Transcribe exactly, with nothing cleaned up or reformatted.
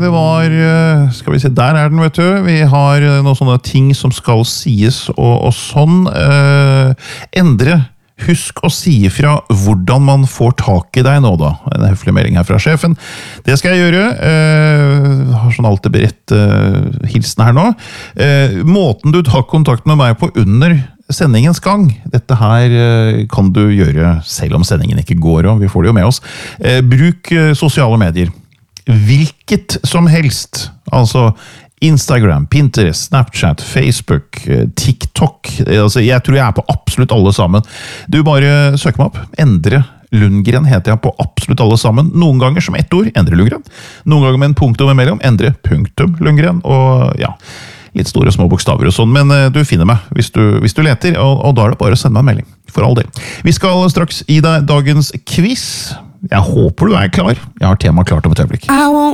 det var, skal vi se, der er den, vet du. Vi har noen sånne ting som skal sies, og, og sånn. Uh, Endre, husk å si ifra hvordan man får tak i deg nå da. En høflig melding her fra sjefen. Det skal jeg gjøre. Uh, har sånn alltid beredt uh, hilsen her nå. Uh, måten du tar kontakt med meg på under sendingens gang. Dette her uh, kan du gjøre selv om sendingen ikke går, og vi får det jo med oss. Uh, bruk uh, sosiale medier. Hvilket som helst, altså Instagram, Pinterest, Snapchat, Facebook, TikTok, altså jeg tror jeg er på absolutt alle sammen. Du bare søker meg opp, Endre Lundgren heter jeg på absolutt alle sammen. Noen ganger som ett ord, Endre Lundgren. Noen ganger med en punktum imellom, Endre punktum Lundgren, og ja, litt store små bokstaver og sånn, men du finner meg hvis du, hvis du leter, og, og da er det bare å sende meg en melding, for all del. Vi skal straks i deg dagens quiz. Jeg håper du er klar. Jeg har tema klart om et øyeblikk.